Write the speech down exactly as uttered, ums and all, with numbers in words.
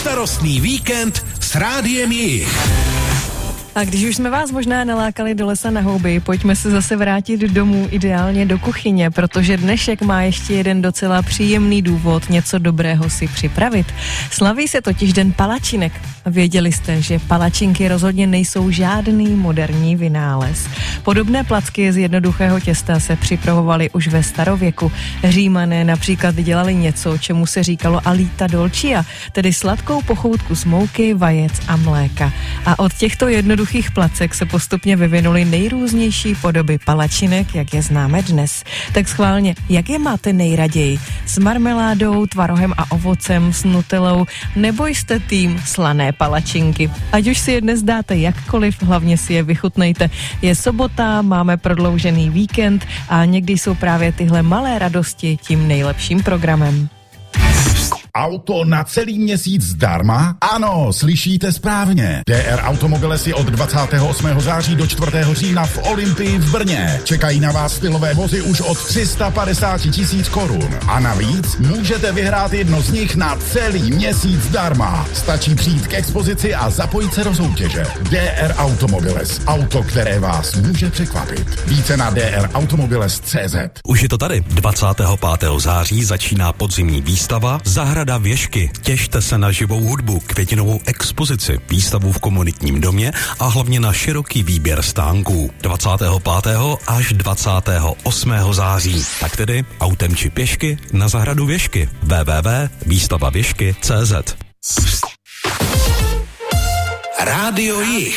Bezstarostný víkend s Rádiem Jich. A když už jsme vás možná nalákali do lesa na houby, pojďme se zase vrátit domů, ideálně do kuchyně, protože dnešek má ještě jeden docela příjemný důvod něco dobrého si připravit. Slaví se totiž den palačinek. Věděli jste, že palačinky rozhodně nejsou žádný moderní vynález. Podobné placky z jednoduchého těsta se připravovaly už ve starověku. Římané například dělali něco, čemu se říkalo alita dolcia, tedy sladkou pochoutku z mouky, vajec a mléka. A od těchto jednoduchých placek se postupně vyvinuly nejrůznější podoby palačinek, jak je známe dnes. Tak schválně, jak je máte nejraději? S marmeládou, tvarohem a ovocem, s nutelou, nebo jste tým slané palačinky? Ať už si je dnes dáte jakkoliv, hlavně si je vychutnejte. Je sobota, máme prodloužený víkend a někdy jsou právě tyhle malé radosti tím nejlepším programem. Auto na celý měsíc zdarma? Ano, slyšíte správně. D R Automobile si od dvacátého osmého září do čtvrtého října v Olympii v Brně čekají na vás stylové vozy už od tři sta padesát tisíc korun. A navíc můžete vyhrát jedno z nich na celý měsíc zdarma. Stačí přijít k expozici a zapojit se do soutěže. D R Automobiles. Auto, které vás může překvapit. Více na d r automobiles tečka c z. Už je to tady. dvacátého pátého září začíná podzimní výstava Zahrada Věšky. Těšte se na živou hudbu, květinovou expozici, výstavu v komunitním domě a hlavně na široký výběr stánků. dvacátého pátého až dvacátého osmého září. Tak tedy autem či pěšky na Zahradu Věšky. w w w tečka výstava věšky tečka c z. Rádio Jich.